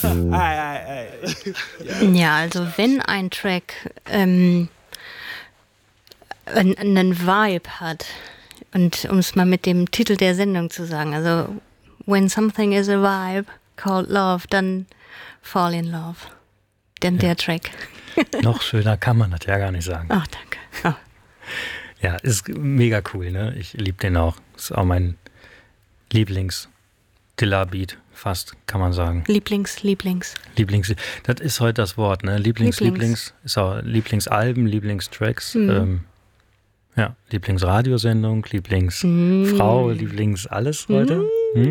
Ja, also wenn ein Track einen Vibe hat, und um es mal mit dem Titel der Sendung zu sagen, also when something is a vibe called love, dann fall in love. Denn der Track. Noch schöner kann man das ja gar nicht sagen. Ach, danke. Oh. Ja, ist mega cool, ne? Ich liebe den auch. Ist auch mein Lieblings-Dilla-Beat, fast, kann man sagen. Lieblings. Das ist heute das Wort, ne? Lieblings. Ist auch Lieblingsalben, Lieblingstracks. Ja, Lieblingsradiosendung, Lieblingsfrau, Lieblings-alles heute.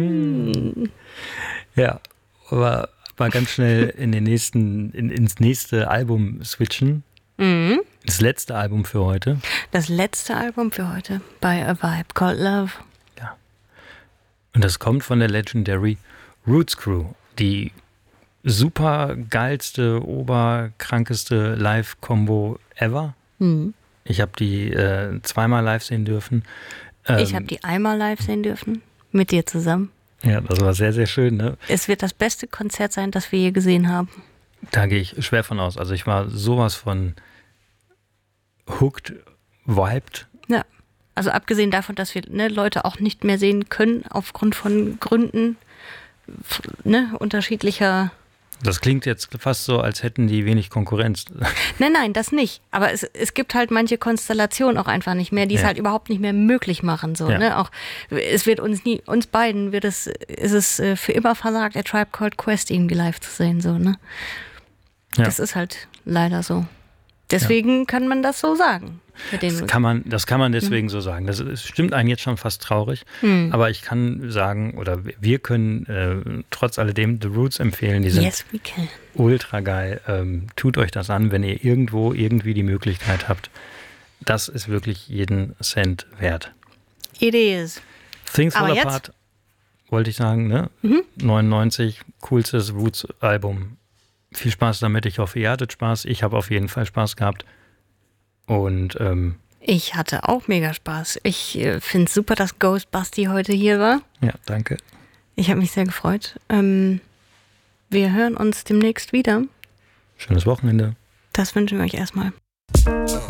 Ja, aber mal ganz schnell ins nächste Album switchen. Das letzte Album für heute. Das letzte Album für heute bei A Vibe Called Love. Ja. Und das kommt von der Legendary Roots Crew, die super geilste, oberkrankeste Live-Combo ever. Ich habe die zweimal live sehen dürfen. Ich habe die einmal live sehen dürfen, mit dir zusammen. Ja, das war sehr, sehr schön, ne? Es wird das beste Konzert sein, das wir je gesehen haben. Da gehe ich schwer von aus. Also ich war sowas von hooked, vibed. Ja, also abgesehen davon, dass wir Leute auch nicht mehr sehen können, aufgrund von Gründen unterschiedlicher... Das klingt jetzt fast so, als hätten die wenig Konkurrenz. Nein, das nicht. Aber es gibt halt manche Konstellationen auch einfach nicht mehr, die es halt überhaupt nicht mehr möglich machen. So, ne? Auch es wird uns beiden ist es für immer versagt, A Tribe Called Quest irgendwie live zu sehen. So, ne? Ja. Das ist halt leider so. Deswegen kann man das so sagen. Das kann man deswegen so sagen. Das stimmt einen jetzt schon fast traurig. Aber ich kann sagen, oder wir können trotz alledem The Roots empfehlen. Die sind ultra geil. Tut euch das an, wenn ihr irgendwo irgendwie die Möglichkeit habt. Das ist wirklich jeden Cent wert. It is. Things Fall Apart, wollte ich sagen, ne? 99, coolstes Roots-Album. Viel Spaß damit. Ich hoffe, ihr hattet Spaß. Ich habe auf jeden Fall Spaß gehabt. Und ich hatte auch mega Spaß. Ich finde es super, dass Ghost Basti heute hier war. Ja, danke. Ich habe mich sehr gefreut. Wir hören uns demnächst wieder. Schönes Wochenende. Das wünschen wir euch erstmal.